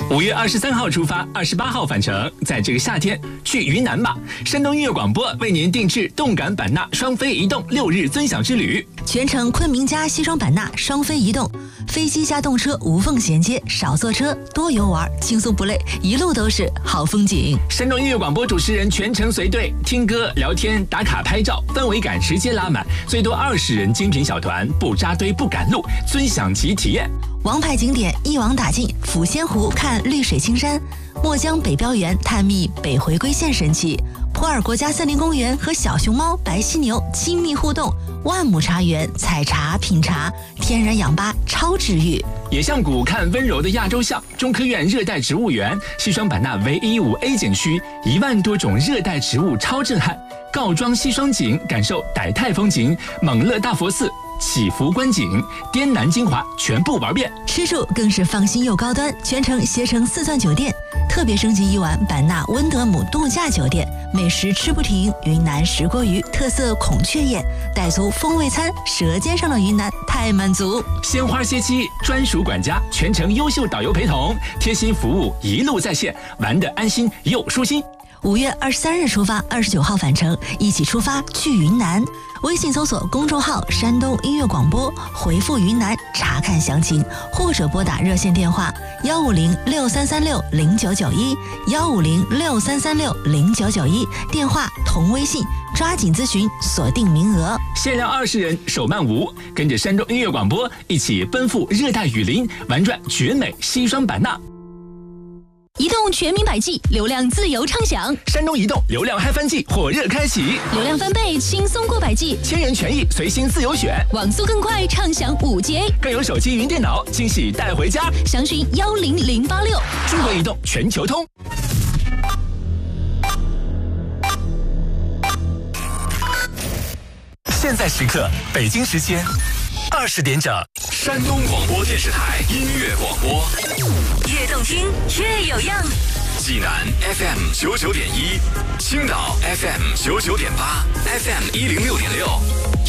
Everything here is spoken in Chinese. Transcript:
5月23号出发，28号返程。在这个夏天，去云南吧！山东音乐广播为您定制动感版纳双飞移动6日尊享之旅， 全程昆明加西双版纳双飞移动，飞机加动车无缝衔接，少坐车，多游玩，轻松不累，一路都是好风景。 山东音乐广播主持人全程随队，听歌、聊天、打卡、拍照，氛围感直接拉满，最多20人精品小团，不扎堆不赶路，尊享级体验。 王牌景点一网打尽，抚仙湖看绿水青山，墨江北标园探秘北回归线神奇，普洱国家森林公园和小熊猫、白犀牛亲密互动，万亩茶园采茶品茶，天然氧吧超治愈。 野象谷看温柔的亚洲象，中科院热带植物园，西双版纳唯一5A 景区，1万多种热带植物超震撼。告庄西双景，感受傣泰风情，蒙勒大佛寺。祈福观景，滇南精华全部玩遍， 吃住更是放心又高端，全程携程4钻酒店，特别升级1晚版纳温德姆度假酒店，美食吃不停，云南石锅鱼特色孔雀宴，傣族风味餐，舌尖上的云南太满足。 鲜花歇机，专属管家，全程优秀导游陪同，贴心服务一路在线，玩得安心又舒心。 5月23日出发，29号返程，一起出发去云南。微信搜索公众号山东音乐广播，回复云南查看详情，或者拨打热线电话15063360991，15063360991，电话同微信，抓紧咨询，锁定名额， 限量20人，手慢无。跟着山东音乐广播一起奔赴热带雨林，玩转绝美西双版纳。 移动全民百 G， 流量自由畅享。 山东移动流量嗨翻季火热开启， 流量翻倍，轻松过百 G， 千人权益随心自由选， 网速更快，畅享5G， 更有手机云电脑惊喜带回家。 详询10086。 中国移动全球通。现在时刻，北京时间20点整，山东广播电视台音乐广播， 越动听越有样。 济南 FM 99.1，青岛 FM 99.8，FM 106.6。